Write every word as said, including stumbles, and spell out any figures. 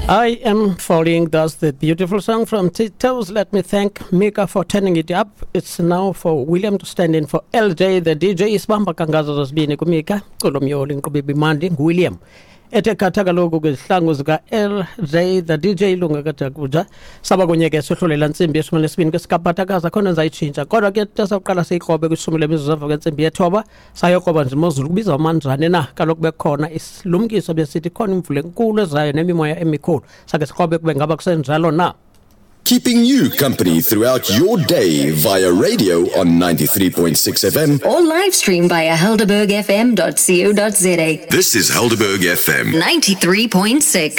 I am falling. That's the beautiful song from Tito's. Let me thank Mika for turning it up. It's now for William to stand in for L J, the D J. Isibamba kangazo zosibini kumika. Kolomyoli nkubibi mandi William. Ete kataka logo kuzihlangu zika L J, the D J lunga katakuja. Saba kunyeke sohlolela nsimbi yesumele sibini kwesikapatakaza khona nzayitshintsha. Kodwa ke tasaqala siyikrobe kwisumele imizuzu ngensimbi yethoba. Sayokroba nje imozulu kubiza amanjani na kaloku bekhona isilumkiso besithi khona imvula enkulu ezayo nemimoya emikhulu. Sake sikrobe kube ngaba kusenjalo na. Keeping you company throughout your day via radio on ninety-three point six F M or live stream via helderberg f m dot co dot za. This is Helderberg F M ninety-three point six.